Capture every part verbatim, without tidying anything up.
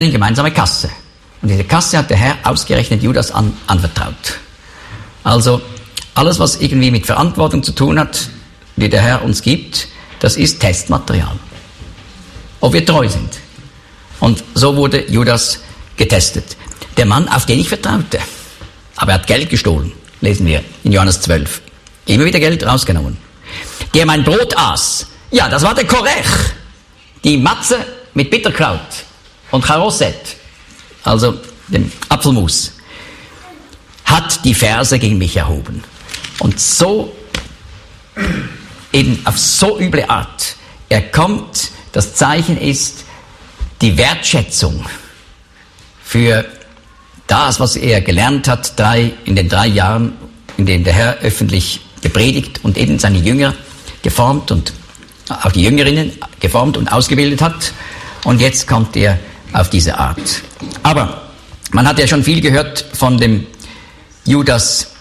eine gemeinsame Kasse. Und diese Kasse hat der Herr ausgerechnet Judas an, anvertraut. Also alles, was irgendwie mit Verantwortung zu tun hat, die der Herr uns gibt, das ist Testmaterial. Ob wir treu sind. Und so wurde Judas getestet. Der Mann, auf den ich vertraute. Aber er hat Geld gestohlen, lesen wir in Johannes zwölf. Immer wieder Geld rausgenommen. Der mein Brot aß. Ja, das war der Korech. Die Matze mit Bitterkraut und Charosset, also dem Apfelmus, hat die Verse gegen mich erhoben. Und so, eben auf so üble Art, er kommt, das Zeichen ist die Wertschätzung für das, was er gelernt hat, drei, in den drei Jahren, in denen der Herr öffentlich gepredigt und eben seine Jünger geformt und auch die Jüngerinnen geformt und ausgebildet hat. Und jetzt kommt er auf diese Art. Aber man hat ja schon viel gehört von dem Judas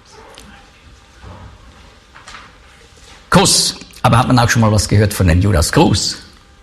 Kuss. Aber hat man auch schon mal was gehört von dem Judas Gruß?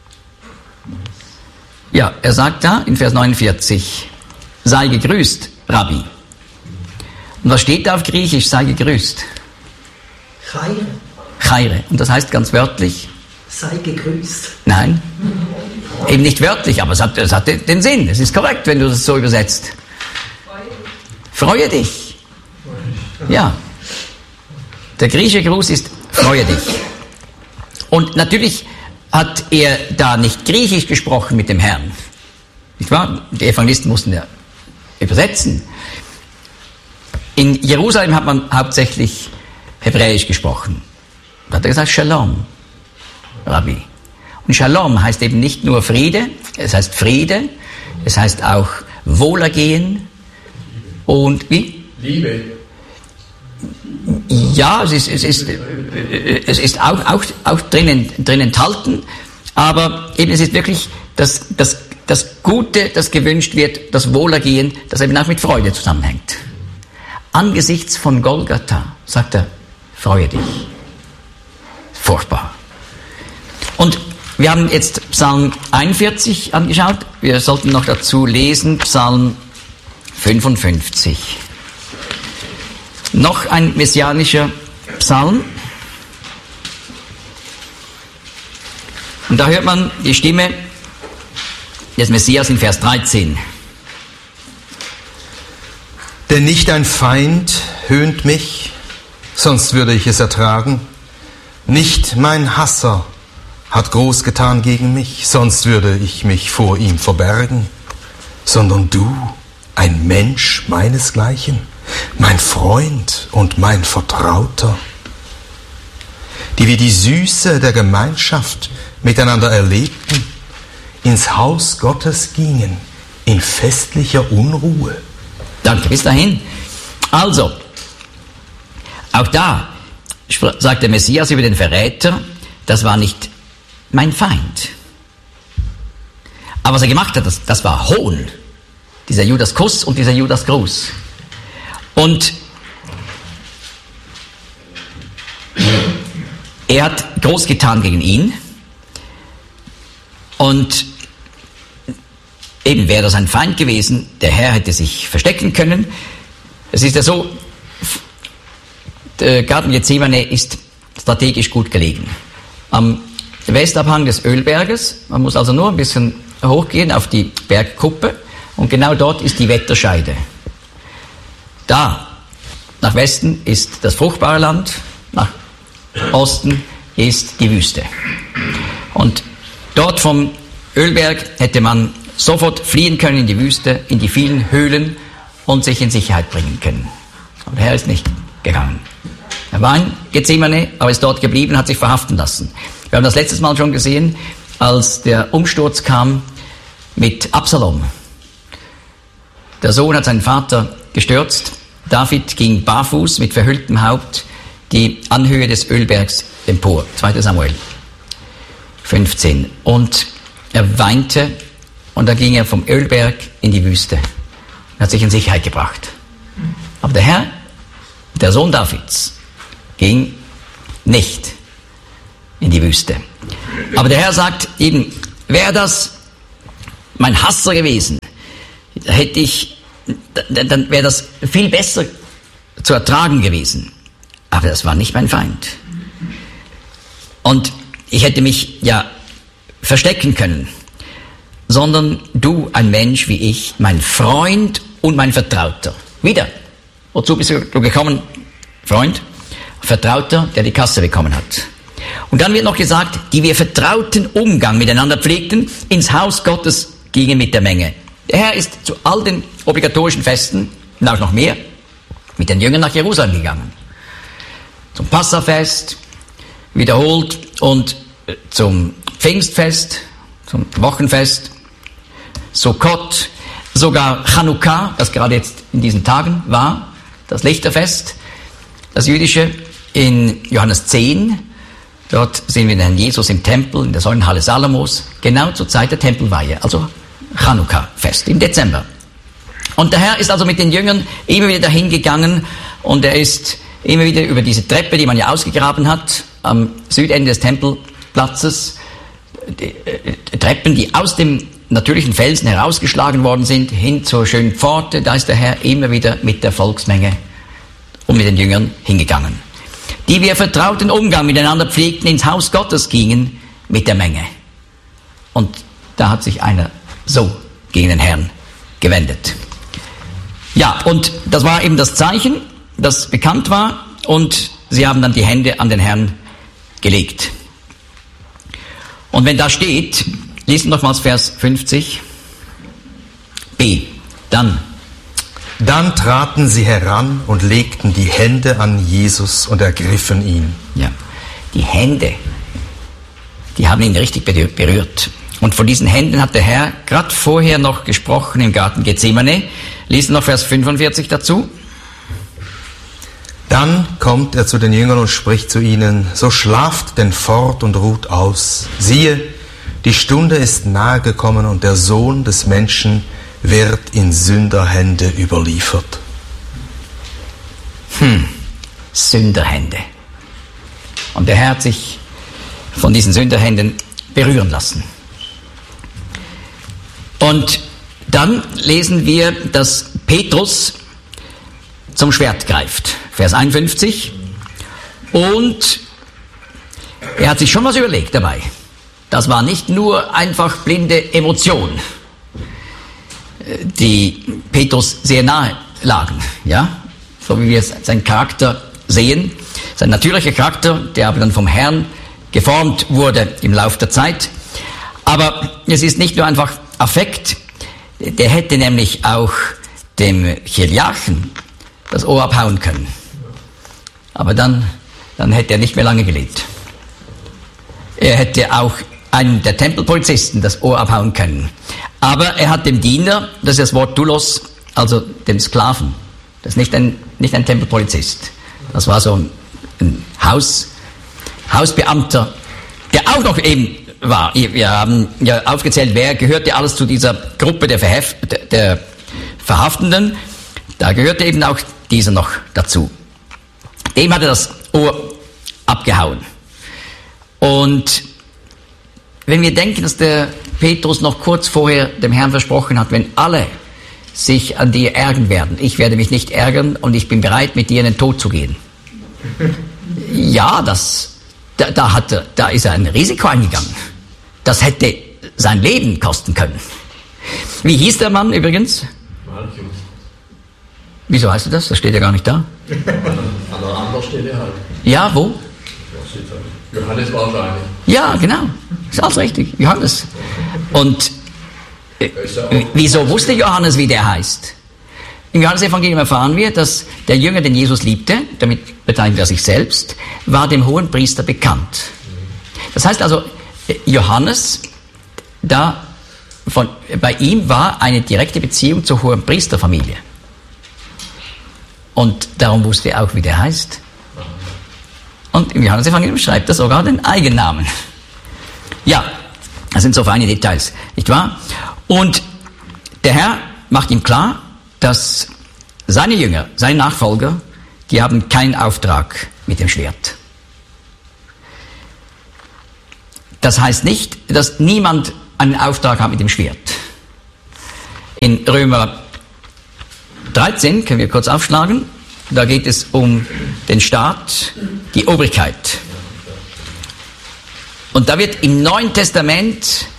Ja, er sagt da in Vers neunundvierzig, sei gegrüßt, Rabbi. Und was steht da auf Griechisch, sei gegrüßt? Chaire. Chaire. Und das heißt ganz wörtlich? Sei gegrüßt. Nein, eben nicht wörtlich, aber es hat, es hat den Sinn. Es ist korrekt, wenn du das so übersetzt. Freue dich. Ja. Der griechische Gruß ist freue dich. Und natürlich hat er da nicht Griechisch gesprochen mit dem Herrn. Nicht wahr? Die Evangelisten mussten ja übersetzen. In Jerusalem hat man hauptsächlich Hebräisch gesprochen. Da hat er gesagt Shalom, Rabbi. Und Shalom heißt eben nicht nur Friede, es heißt Friede, es heißt auch Wohlergehen und wie? Liebe. Ja, es ist, es ist, es ist auch, auch, auch drin, drin enthalten, aber eben es ist wirklich das, das, das Gute, das gewünscht wird, das Wohlergehen, das eben auch mit Freude zusammenhängt. Angesichts von Golgatha, sagt er, freue dich. Furchtbar. Und wir haben jetzt Psalm einundvierzig angeschaut. Wir sollten noch dazu lesen Psalm fünfundfünfzig. Noch ein messianischer Psalm. Und da hört man die Stimme des Messias in Vers dreizehn. Denn nicht ein Feind höhnt mich, sonst würde ich es ertragen. Nicht mein Hasser hat groß getan gegen mich, sonst würde ich mich vor ihm verbergen, sondern du, ein Mensch meinesgleichen, mein Freund und mein Vertrauter, die wie die Süße der Gemeinschaft miteinander erlebten, ins Haus Gottes gingen, in festlicher Unruhe. Danke, bis dahin. Also, auch da sagt der Messias über den Verräter, das war nicht mein Feind. Aber was er gemacht hat, das, das war Hohn. Dieser Judas Kuss und dieser Judas Gruß. Und er hat groß getan gegen ihn. Und eben wäre das ein Feind gewesen, der Herr hätte sich verstecken können. Es ist ja so, der Garten Gethsemane ist strategisch gut gelegen. Am Westabhang des Ölberges, man muss also nur ein bisschen hochgehen auf die Bergkuppe und genau dort ist die Wetterscheide. Da, nach Westen ist das fruchtbare Land, nach Osten ist die Wüste. Und dort vom Ölberg hätte man sofort fliehen können in die Wüste, in die vielen Höhlen und sich in Sicherheit bringen können. Aber der Herr ist nicht gegangen. Er war in Gethsemane, aber ist dort geblieben, hat sich verhaften lassen. Wir haben das letztes Mal schon gesehen, als der Umsturz kam mit Absalom. Der Sohn hat seinen Vater gestürzt. David ging barfuß mit verhülltem Haupt die Anhöhe des Ölbergs empor. zweiter Samuel fünfzehn. Und er weinte und dann ging er vom Ölberg in die Wüste. Er hat sich in Sicherheit gebracht. Aber der Herr, der Sohn Davids, ging nicht in die Wüste. Aber der Herr sagt eben, wer das mein Hasser gewesen, hätte ich, dann wäre das viel besser zu ertragen gewesen. Aber das war nicht mein Feind. Und ich hätte mich ja verstecken können, sondern du, ein Mensch wie ich, mein Freund und mein Vertrauter. Wieder, wozu bist du gekommen? Freund, Vertrauter, der die Kasse bekommen hat. Und dann wird noch gesagt, die wir vertrauten Umgang miteinander pflegten, ins Haus Gottes gingen mit der Menge. Der Herr ist zu all den obligatorischen Festen, und auch noch mehr, mit den Jüngern nach Jerusalem gegangen. Zum Passafest, wiederholt, und zum Pfingstfest, zum Wochenfest, Sukkot, sogar Chanukka, das gerade jetzt in diesen Tagen war, das Lichterfest, das jüdische, in Johannes zehn, dort sehen wir den Herrn Jesus im Tempel, in der Säulenhalle Salomos, genau zur Zeit der Tempelweihe, also Chanukka-Fest im Dezember. Und der Herr ist also mit den Jüngern immer wieder dahin gegangen und er ist immer wieder über diese Treppe, die man ja ausgegraben hat, am Südende des Tempelplatzes, die, äh, Treppen, die aus dem natürlichen Felsen herausgeschlagen worden sind, hin zur schönen Pforte, da ist der Herr immer wieder mit der Volksmenge und mit den Jüngern hingegangen. Die wir vertrauten Umgang miteinander pflegten, ins Haus Gottes gingen mit der Menge. Und da hat sich einer so gegen den Herrn gewendet. Ja, und das war eben das Zeichen, das bekannt war, und sie haben dann die Hände an den Herrn gelegt. Und wenn da steht, lesen nochmals Vers fünfzig, B, dann. Dann traten sie heran und legten die Hände an Jesus und ergriffen ihn. Ja, die Hände, die haben ihn richtig berührt. Und von diesen Händen hat der Herr gerade vorher noch gesprochen im Garten Gethsemane. Lesen noch Vers fünfundvierzig dazu. Dann kommt er zu den Jüngern und spricht zu ihnen, so schlaft denn fort und ruht aus. Siehe, die Stunde ist nahe gekommen und der Sohn des Menschen wird in Sünderhände überliefert. Hm, Sünderhände. Und der Herr hat sich von diesen Sünderhänden berühren lassen. Und dann lesen wir, dass Petrus zum Schwert greift. Vers einundfünfzig. Und er hat sich schon was überlegt dabei. Das war nicht nur einfach blinde Emotion, die Petrus sehr nahe lagen, ja, so wie wir seinen Charakter sehen, sein natürlicher Charakter, der aber dann vom Herrn geformt wurde im Laufe der Zeit. Aber es ist nicht nur einfach Affekt, der hätte nämlich auch dem Chiriarchen das Ohr abhauen können. Aber dann, dann hätte er nicht mehr lange gelebt. Er hätte auch einem der Tempelpolizisten das Ohr abhauen können. Aber er hat dem Diener, das ist das Wort Doulos, also dem Sklaven, das ist nicht ein, nicht ein Tempelpolizist, das war so ein, ein Haus, Hausbeamter, der auch noch eben war. Wir haben ja aufgezählt, wer gehörte alles zu dieser Gruppe der, Verheft, der Verhaftenden. Da gehörte eben auch dieser noch dazu. Dem hat er das Ohr abgehauen. Und wenn wir denken, dass der Petrus noch kurz vorher dem Herrn versprochen hat, wenn alle sich an dir ärgern werden, ich werde mich nicht ärgern und ich bin bereit, mit dir in den Tod zu gehen. Ja, das, da, da, hat er, da ist er ein Risiko eingegangen. Das hätte sein Leben kosten können. Wie hieß der Mann übrigens? Malchus. Wieso heißt du das? Das steht ja gar nicht da. An einer anderen Stelle halt. Ja, wo? Johannes wahrscheinlich. Ja, genau. Ist alles richtig. Johannes. Und äh, wieso wusste Johannes, wie der heißt? Im Johannes-Evangelium erfahren wir, dass der Jünger, den Jesus liebte, damit bezeichnet er sich selbst, war dem Hohenpriester bekannt. Das heißt also, Johannes, da von, bei ihm war eine direkte Beziehung zur Hohenpriesterfamilie. Und darum wusste er auch, wie der heißt. Und im Johannes-Evangelium schreibt er sogar den Eigennamen. Ja, das sind so feine Details, nicht wahr? Und der Herr macht ihm klar, dass seine Jünger, seine Nachfolger, die haben keinen Auftrag mit dem Schwert. Das heißt nicht, dass niemand einen Auftrag hat mit dem Schwert. in Römer dreizehn, können wir kurz aufschlagen, da geht es um den Staat, die Obrigkeit. Und da wird im Neuen Testament